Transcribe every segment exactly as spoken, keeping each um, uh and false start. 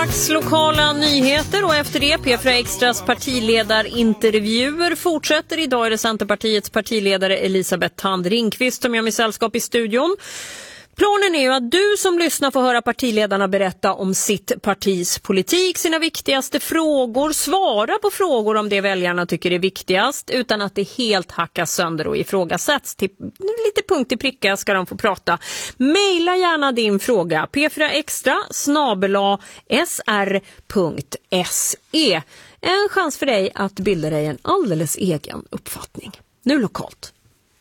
Lokala nyheter och efter det P fyra Extras partiledarintervjuer fortsätter. Idag är det Centerpartiets partiledare Elisabeth Thand Ringqvist som gör mig sällskap i studion. Planen är ju att du som lyssnar får höra partiledarna berätta om sitt partis politik, sina viktigaste frågor, svara på frågor om det väljarna tycker är viktigast utan att det helt hackas sönder och ifrågasätts. Till lite punkt i pricka ska de få prata. Maila gärna din fråga p fyra extra snabel-a s r punkt s e. En chans för dig att bilda dig en alldeles egen uppfattning. Nu lokalt.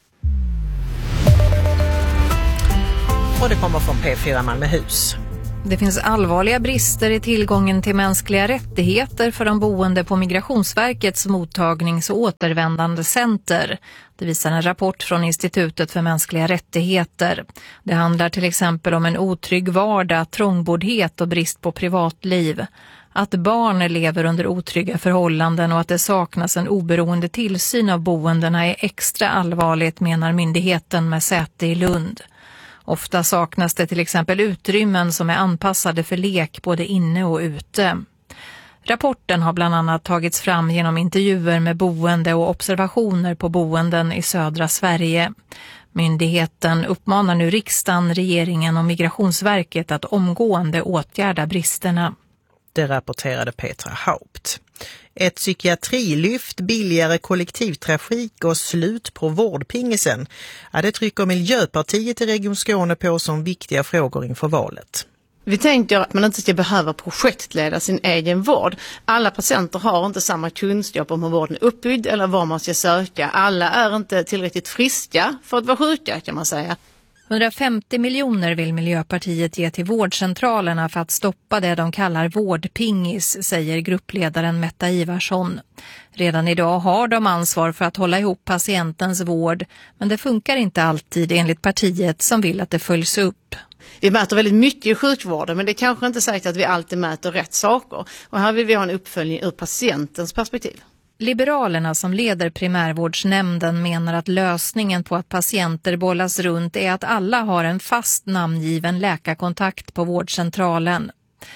Och det kommer från P fyra Malmöhus. Det finns allvarliga brister i tillgången till mänskliga rättigheter för de boende på Migrationsverkets mottagnings- och återvändande center. Det visar en rapport från Institutet för mänskliga rättigheter. Det handlar till exempel om en otrygg vardag, trångboddhet och brist på privatliv. Att barn lever under otrygga förhållanden och att det saknas en oberoende tillsyn av boendena är extra allvarligt, menar myndigheten med säte i Lund. Ofta saknas det till exempel utrymmen som är anpassade för lek både inne och ute. Rapporten har bland annat tagits fram genom intervjuer med boende och observationer på boenden i södra Sverige. Myndigheten uppmanar nu riksdagen, regeringen och Migrationsverket att omgående åtgärda bristerna. Det rapporterade Petra Haupt. Ett psykiatrilyft, billigare kollektivtrafik och slut på vårdpingisen. Ja, det trycker Miljöpartiet i Region Skåne på som viktiga frågor inför valet. Vi tänker att man inte ska behöva projektleda sin egen vård. Alla patienter har inte samma kunskap om hur vården är uppbyggd eller var man ska söka. Alla är inte tillräckligt friska för att vara sjuka, kan man säga. hundrafemtio miljoner vill Miljöpartiet ge till vårdcentralerna för att stoppa det de kallar vårdpingis, säger gruppledaren Metta Ivarsson. Redan idag har de ansvar för att hålla ihop patientens vård, men det funkar inte alltid enligt partiet som vill att det följs upp. Vi mäter väldigt mycket i sjukvården, men det är kanske inte säkert att vi alltid mäter rätt saker. Och här vill vi ha en uppföljning ur patientens perspektiv. Liberalerna som leder primärvårdsnämnden menar att lösningen på att patienter bollas runt är att alla har en fast namngiven läkarkontakt på vårdcentralen.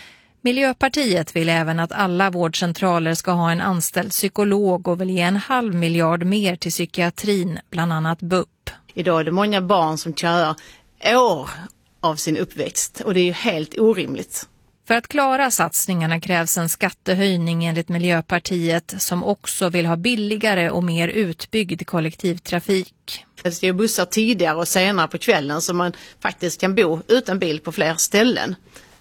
Miljöpartiet vill även att alla vårdcentraler ska ha en anställd psykolog och vill ge en halv miljard mer till psykiatrin, bland annat B U P. Idag är det många barn som köar år av sin uppväxt och det är ju helt orimligt. För att klara satsningarna krävs en skattehöjning enligt Miljöpartiet som också vill ha billigare och mer utbyggd kollektivtrafik. Det ska ju bussar tidigare och senare på kvällen så man faktiskt kan bo utan bil på fler ställen.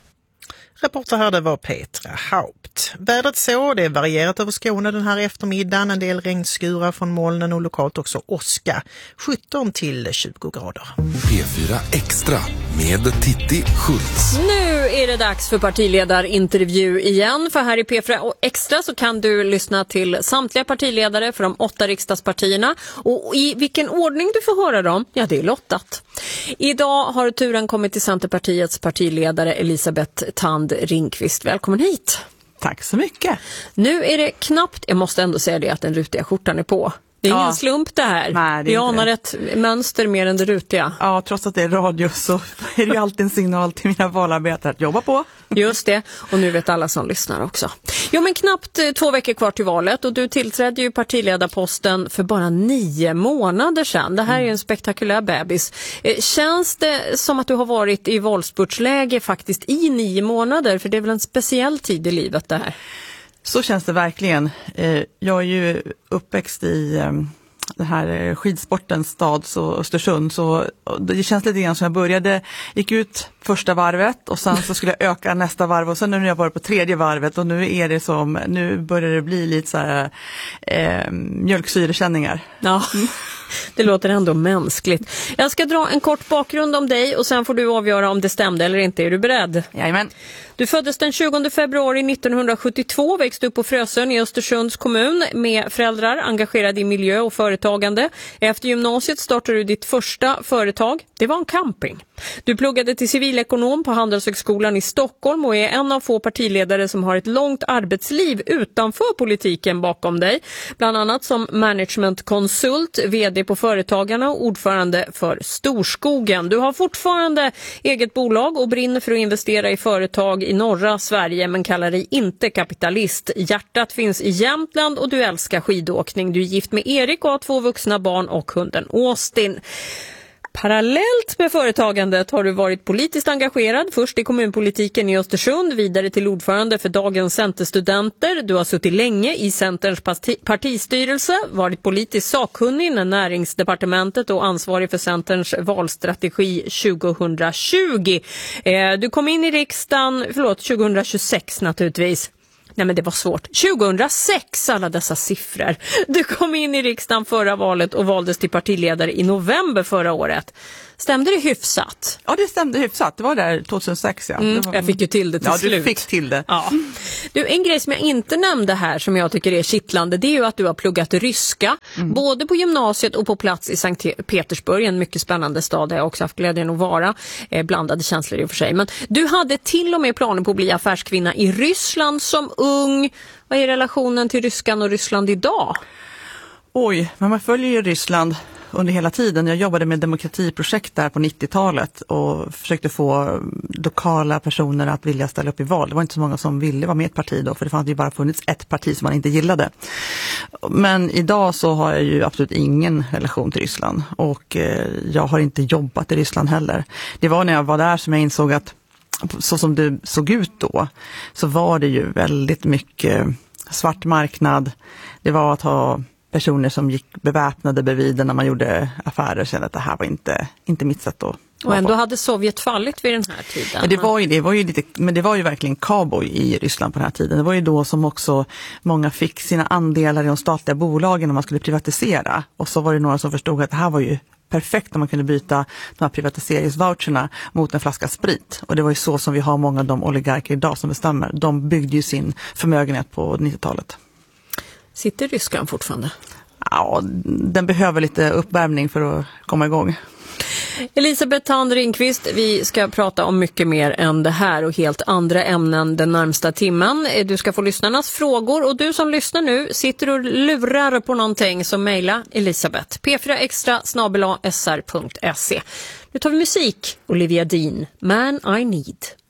Reporter här, det var Petra Haupt. Vädret så, det är varierat över Skåne den här eftermiddagen. En del regnskurar från molnen och lokalt också åska. sjutton till tjugo grader. P fyra Extra med Titti Schultz. Nu är det dags för partiledarintervju igen. För här i P fyra Extra så kan du lyssna till samtliga partiledare för de åtta riksdagspartierna. Och i vilken ordning du får höra dem, ja det är lottat. Idag har turen kommit till Centerpartiets partiledare Elisabeth Thand Ringqvist. Välkommen hit. Tack så mycket. Nu är det knappt, jag måste ändå säga det, att den rutiga skjortan är på. Det är ja. ingen slump det här. Nej, det Vi anar ett mönster mer än det rutiga. Ja, trots att det är radio så är det ju alltid en signal till mina valarbetare att jobba på. Just det, och nu vet alla som lyssnar också. Jo, men knappt två veckor kvar till valet och du tillträdde ju partiledarposten för bara nio månader sedan. Det här är ju en spektakulär bebis. Känns det som att du har varit i valspurtsläge faktiskt i nio månader? För det är väl en speciell tid i livet det här? Så känns det verkligen. Jag är ju uppväxt i den här skidsportens stad, så Östersund, så det känns lite grann som jag började, gick ut första varvet och sen så skulle jag öka nästa varv och sen nu har jag varit på tredje varvet och nu är det som, nu börjar det bli lite så här eh, mjölksyrekänningar. Ja, det låter ändå mänskligt. Jag ska dra en kort bakgrund om dig och sen får du avgöra om det stämde eller inte. Är du beredd? Jajamän. Du föddes den tjugonde februari nittonhundrasjuttiotvå, växte upp på Frösön i Östersunds kommun med föräldrar engagerade i miljö och företagande. Efter gymnasiet startade du ditt första företag. Det var en camping. Du pluggade till civilekonom på Handelshögskolan i Stockholm och är en av få partiledare som har ett långt arbetsliv utanför politiken bakom dig. Bland annat som managementkonsult, vd på Företagarna och ordförande för Storskogen. Du har fortfarande eget bolag och brinner för att investera i företag företag i norra Sverige men kallar dig inte kapitalist. Hjärtat finns i Jämtland och du älskar skidåkning. Du är gift med Erik och har två vuxna barn och hunden Austin. Parallellt med företagandet har du varit politiskt engagerad, först i kommunpolitiken i Östersund, vidare till ordförande för dagens Centerstudenter. Du har suttit länge i Centerns parti- partistyrelse, varit politiskt sakkunnig inom näringsdepartementet och ansvarig för Centerns valstrategi tjugohundratjugo. Eh, du kom in i riksdagen, förlåt, tjugohundratjugosex naturligtvis. Nej men det var svårt. tjugohundrasex, alla dessa siffror. Du kom in i riksdagen förra valet och valdes till partiledare i november förra året. Stämde det hyfsat? Ja, det stämde hyfsat. Det var där tjugohundrasex, ja. Mm, det var... Jag fick ju till det till ja, slut. Ja, du fick till det. Ja. Du, en grej som jag inte nämnde här som jag tycker är kittlande, det är ju att du har pluggat ryska. Mm. Både på gymnasiet och på plats i Sankt Petersburg, en mycket spännande stad där jag också haft glädjen att vara. Eh, blandade känslor i och för sig. Men du hade till och med planer på att bli affärskvinna i Ryssland som ung. Vad är relationen till Ryskan och Ryssland idag? Oj, men man följer ju Ryssland under hela tiden. Jag jobbade med demokratiprojekt där på nittiotalet och försökte få lokala personer att vilja ställa upp i val. Det var inte så många som ville vara med i ett parti då, för det fanns ju bara funnits ett parti som man inte gillade. Men idag så har jag ju absolut ingen relation till Ryssland och jag har inte jobbat i Ryssland heller. Det var när jag var där som jag insåg att så som det såg ut då så var det ju väldigt mycket svart marknad. Det var att ha personer som gick beväpnade bredvid när man gjorde affärer och kände att det här var inte, inte mitt sätt att. Och ändå hade Sovjet fallit vid den här tiden. Ja, det var ju, det var ju lite, men det var ju verkligen cowboy i Ryssland på den här tiden. Det var ju då som också många fick sina andelar i de statliga bolagen när man skulle privatisera. Och så var det några som förstod att det här var ju perfekt om man kunde byta de här privatiseringsvoucherna mot en flaska sprit. Och det var ju så som vi har många av de oligarker idag som bestämmer. De byggde ju sin förmögenhet på nittiotalet. Sitter ryskan fortfarande? Ja, den behöver lite uppvärmning för att komma igång. Elisabeth Thand Ringqvist, vi ska prata om mycket mer än det här och helt andra ämnen den närmsta timmen. Du ska få lyssnarnas frågor och du som lyssnar nu sitter och lurar på någonting så mejla Elisabeth. p fyra extra snabel-a s r punkt se. Nu tar vi musik. Olivia Dean, Man I Need.